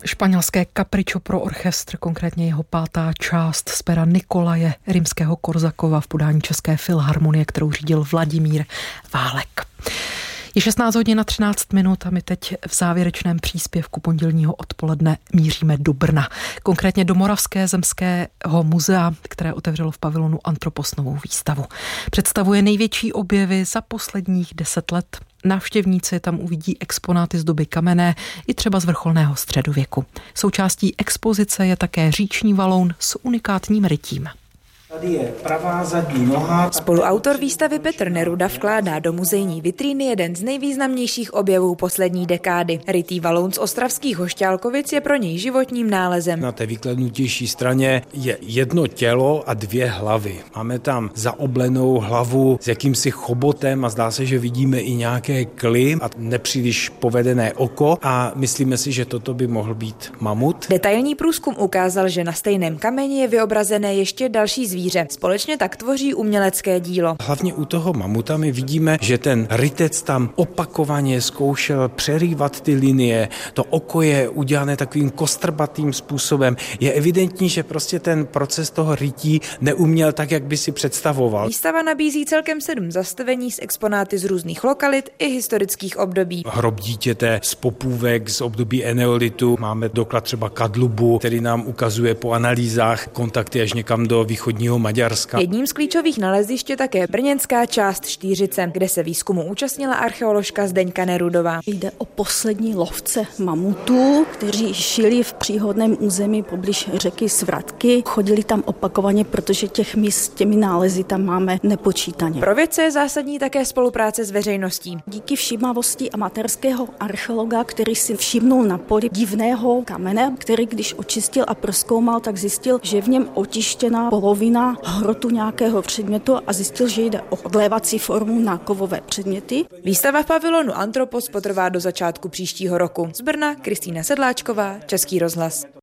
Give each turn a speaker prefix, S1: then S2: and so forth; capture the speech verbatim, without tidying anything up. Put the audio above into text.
S1: Španělské Capricho pro orchestr, konkrétně jeho pátá část z pera Nikolaje Rimského-Korsakova v podání České filharmonie, kterou řídil Vladimír Válek. Je šestnáct hodin na třináct minut a my teď v závěrečném příspěvku pondělního odpoledne míříme do Brna. Konkrétně do Moravské zemského muzea, které otevřelo v pavilonu Antropos novou výstavu. Představuje největší objevy za posledních deset let. Návštěvníci tam uvidí exponáty z doby kamenné i třeba z vrcholného středověku. Součástí expozice je také říční valoun s unikátním rytím.
S2: Tady je pravá zadní noha.
S3: Spoluautor výstavy Petr Neruda vkládá do muzejní vitríny jeden z nejvýznamnějších objevů poslední dekády. Rytý valoun z ostravských Hošťálkovic je pro něj životním nálezem.
S2: Na té vyklednutější straně je jedno tělo a dvě hlavy. Máme tam zaoblenou hlavu s jakýmsi chobotem a zdá se, že vidíme i nějaké kly a nepříliš povedené oko a myslíme si, že toto by mohl být mamut.
S3: Detailní průzkum ukázal, že na stejném kameni je vyobrazené ještě další zvíře. Společně tak tvoří umělecké dílo.
S2: Hlavně u toho mamuta my vidíme, že ten rytec tam opakovaně zkoušel přerývat ty linie. To oko je udělané takovým kostrbatým způsobem. Je evidentní, že prostě ten proces toho rytí neuměl tak, jak by si představoval.
S3: Výstava nabízí celkem sedm zastavení s exponáty z různých lokalit i historických období.
S2: Hrob dítěte z popůvek z období eneolitu. Máme doklad třeba kadlubu, který nám ukazuje po analýzách kontakty až někam do východního Maďarska.
S3: Jedním z klíčových nalezišť je také brněnská část Štýřice, kde se výzkumu účastnila archeoložka Zdeňka Nerudová.
S4: Jde o poslední lovce mamutů, kteří žili v příhodném území poblíž řeky Svratky. Chodili tam opakovaně, protože těch míst s těmi nálezy tam máme nepočítaně.
S3: Pro vědce je zásadní také spolupráce s veřejností.
S4: Díky všímavosti amatérského archeologa, který si všimnul na poli divného kamene, který když očistil a prozkoumal, tak zjistil, že v něm otištěná polovina hrotu nějakého předmětu a zjistil, že jde o odlévací formu na kovové předměty.
S3: Výstava v pavilonu Antropos potrvá do začátku příštího roku. Z Brna Kristýna Sedláčková, Český rozhlas.